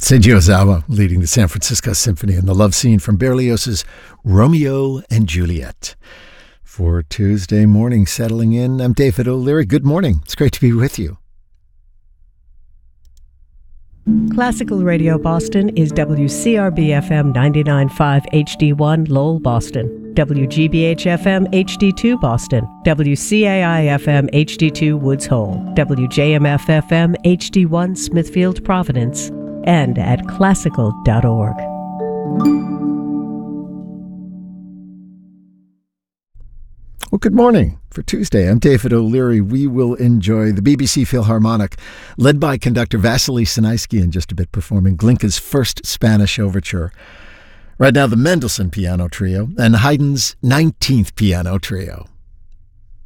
Seiji Ozawa leading the San Francisco Symphony in the love scene from Berlioz's Romeo and Juliet. For Tuesday morning settling in, I'm David O'Leary. Good morning. It's great to be with you. Classical Radio Boston is WCRB-FM 99.5 HD1 Lowell, Boston, WGBH-FM HD2 Boston, WCAI-FM HD2 Woods Hole, WJMF-FM HD1 Smithfield, Providence, and at classical.org. Well, good morning. For Tuesday, I'm David O'Leary. We will enjoy the BBC Philharmonic, led by conductor Vasily Sinaisky in just a bit, performing Glinka's first Spanish overture. Right now, the Mendelssohn Piano Trio and Haydn's 19th Piano Trio.